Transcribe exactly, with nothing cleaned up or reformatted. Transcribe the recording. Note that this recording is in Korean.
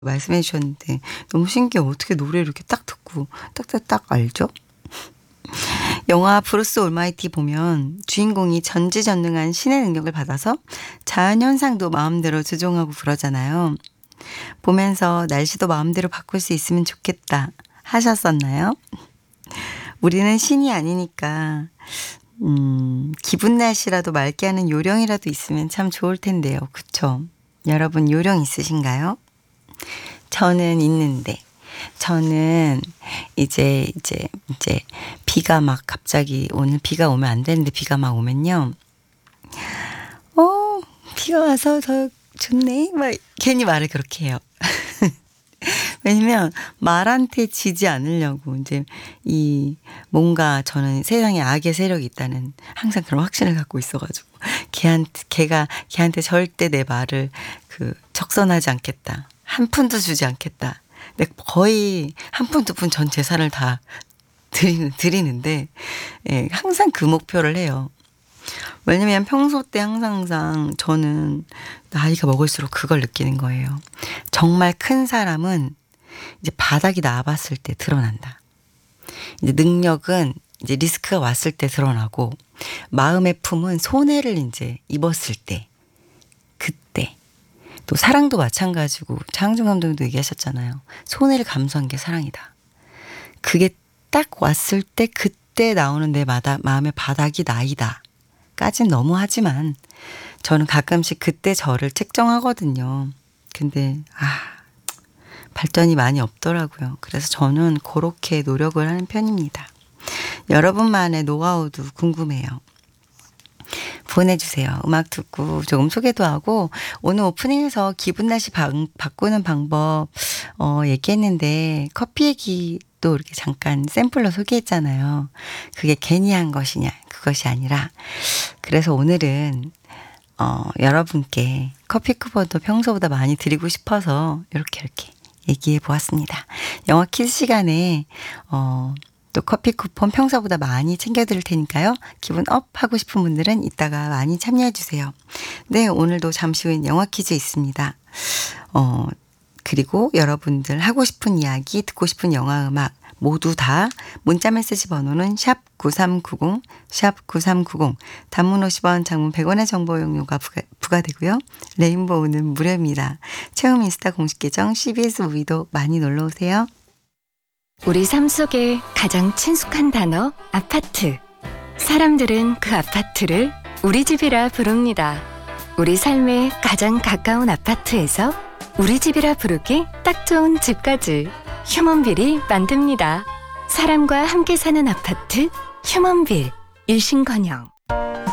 말씀해 주셨는데 너무 신기해요. 어떻게 노래를 이렇게 딱 듣고 딱딱딱 알죠? 영화 브루스 올마이티 보면 주인공이 전지전능한 신의 능력을 받아서 자연현상도 마음대로 조종하고 그러잖아요. 보면서 날씨도 마음대로 바꿀 수 있으면 좋겠다 하셨었나요? 우리는 신이 아니니까 음, 기분 날씨라도 맑게 하는 요령이라도 있으면 참 좋을 텐데요. 그쵸? 여러분 요령 있으신가요? 저는 있는데 저는 이제 이제 이제 비가 막 갑자기 오늘 비가 오면 안 되는데 비가 막 오면요. 어, 비가 와서 더 좋네. 막 괜히 말을 그렇게 해요. 왜냐면 말한테 지지 않으려고 이제 이 뭔가 저는 세상에 악의 세력이 있다는 항상 그런 확신을 갖고 있어가지고 걔한테 걔가 걔한테 절대 내 말을 그 적선하지 않겠다. 한 푼도 주지 않겠다. 근데 거의 한 푼 두 푼 전 재산을 다 드리는 드리는데 예, 항상 그 목표를 해요. 왜냐면 평소 때 항상 항상 저는 나이가 먹을수록 그걸 느끼는 거예요. 정말 큰 사람은 이제 바닥이 나와봤을 때 드러난다. 이제 능력은 이제 리스크가 왔을 때 드러나고 마음의 품은 손해를 이제 입었을 때 그때 또 사랑도 마찬가지고 장항준 감독도 얘기하셨잖아요. 손해를 감수한 게 사랑이다. 그게 딱 왔을 때 그때 나오는 내 마다, 마음의 바닥이 나이다. 까진 너무하지만 저는 가끔씩 그때 저를 책정하거든요. 근데 아 발전이 많이 없더라고요. 그래서 저는 그렇게 노력을 하는 편입니다. 여러분만의 노하우도 궁금해요. 보내주세요. 음악 듣고 조금 소개도 하고 오늘 오프닝에서 기분 날씨 바, 바꾸는 방법 어, 얘기했는데 커피 얘기도 이렇게 잠깐 샘플로 소개했잖아요. 그게 괜히 한 것이냐 그것이 아니라 그래서 오늘은 어, 여러분께 커피 쿠폰도 평소보다 많이 드리고 싶어서 이렇게 이렇게 얘기해 보았습니다. 영화 퀴즈 시간에 어, 또 커피 쿠폰 평소보다 많이 챙겨드릴 테니까요. 기분 업 하고 싶은 분들은 이따가 많이 참여해 주세요. 네, 오늘도 잠시 후엔 영화 퀴즈 있습니다. 어, 그리고 여러분들 하고 싶은 이야기, 듣고 싶은 영화 음악 모두 다 문자 메시지 번호는 샵 구삼구공, 샵 구삼구공, 단문 오십 원, 장문 백 원의 정보 용료가 부과, 부과되고요. 레인보우는 무료입니다. 체험 인스타 공식 계정 씨비에스 무비도 많이 놀러 오세요. 우리 삶 속에 가장 친숙한 단어 아파트. 사람들은 그 아파트를 우리 집이라 부릅니다. 우리 삶에 가장 가까운 아파트에서 우리 집이라 부르기 딱 좋은 집까지 휴먼빌이 만듭니다. 사람과 함께 사는 아파트 휴먼빌. 일신건영.